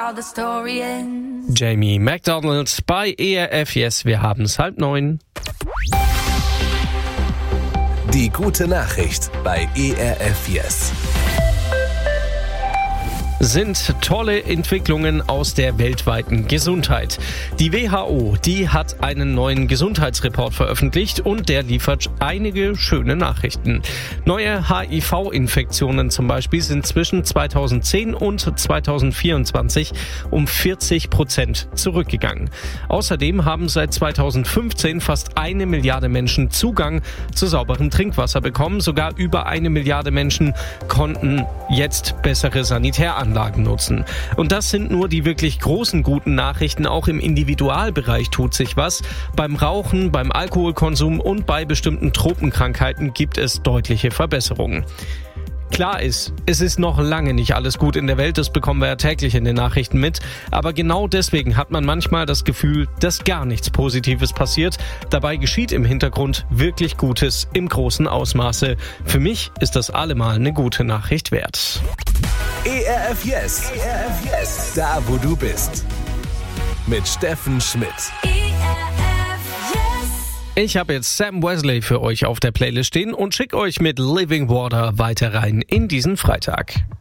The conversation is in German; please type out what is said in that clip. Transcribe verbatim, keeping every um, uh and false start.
Jamie McDonald bei E R F Yes, wir haben es halb neun. Die gute Nachricht bei E R F Yes. Sind tolle Entwicklungen aus der weltweiten Gesundheit. Die W H O, die hat einen neuen Gesundheitsreport veröffentlicht und der liefert einige schöne Nachrichten. Neue H I V-Infektionen zum Beispiel sind zwischen zweitausendzehn und zweitausendvierundzwanzig um vierzig Prozent zurückgegangen. Außerdem haben seit zweitausendfünfzehn fast eine Milliarde Menschen Zugang zu sauberem Trinkwasser bekommen. Sogar über eine Milliarde Menschen konnten jetzt bessere Sanitäranlagen nutzen. Und das sind nur die wirklich großen guten Nachrichten. Auch im Individualbereich tut sich was. Beim Rauchen, beim Alkoholkonsum und bei bestimmten Tropenkrankheiten gibt es deutliche Verbesserungen. Klar ist, es ist noch lange nicht alles gut in der Welt, das bekommen wir ja täglich in den Nachrichten mit. Aber genau deswegen hat man manchmal das Gefühl, dass gar nichts Positives passiert. Dabei geschieht im Hintergrund wirklich Gutes im großen Ausmaße. Für mich ist das allemal eine gute Nachricht wert. E R F Yes. E R F Yes. Da, wo du bist. Mit Steffen Schmidt. Ich habe jetzt Sam Wesley für euch auf der Playlist stehen und schicke euch mit Living Water weiter rein in diesen Freitag.